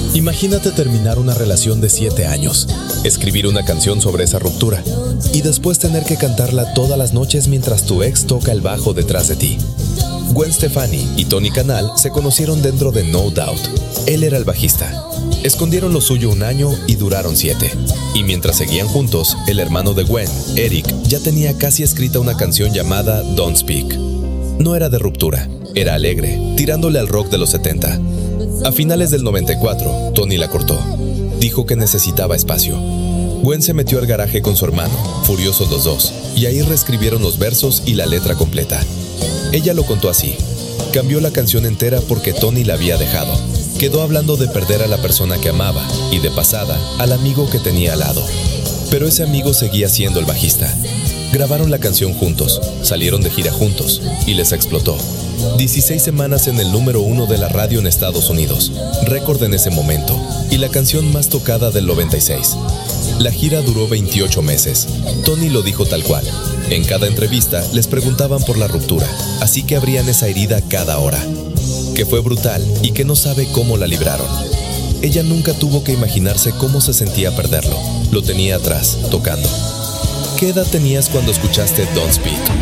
Imagínate terminar una relación de 7 años, escribir una canción sobre esa ruptura y después tener que cantarla todas las noches mientras tu ex toca el bajo detrás de ti. Gwen Stefani y Tony Kanal se conocieron dentro de No Doubt. Él era el bajista. Escondieron lo suyo un año y duraron 7. Y mientras seguían juntos, el hermano de Gwen, Eric, ya tenía casi escrita una canción llamada Don't Speak. No era de ruptura, era alegre, tirándole al rock de los 70. A finales del 94, Tony la cortó. Dijo que necesitaba espacio. Gwen se metió al garaje con su hermano, furiosos los dos, y ahí reescribieron los versos y la letra completa. Ella lo contó así: cambió la canción entera porque Tony la había dejado. Quedó hablando de perder a la persona que amaba y, de pasada, al amigo que tenía al lado. Pero ese amigo seguía siendo el bajista. Grabaron la canción juntos, salieron de gira juntos y les explotó. 16 semanas en el número 1 de la radio en Estados Unidos, récord en ese momento, y la canción más tocada del 96. La gira duró 28 meses. Tony lo dijo tal cual. En cada entrevista les preguntaban por la ruptura, así que abrían esa herida cada hora. Que fue brutal y que no sabe cómo la libraron. Ella nunca tuvo que imaginarse cómo se sentía perderlo. Lo tenía atrás, tocando. ¿Qué edad tenías cuando escuchaste Don't Speak?